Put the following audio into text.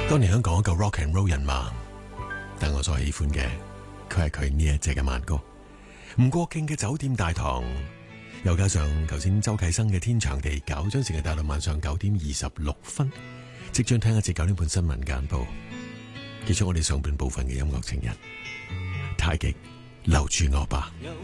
當年香港一個 rock and roll 人馬，但我所喜歡嘅，佢係佢呢一隻嘅慢歌。吳國敬嘅酒店大堂，又加上頭先周啟生嘅天長地久，將時間帶到晚上9:26，即將聽一節9點半新聞簡報，結束我哋上半部分嘅音樂情人。太極留住我吧。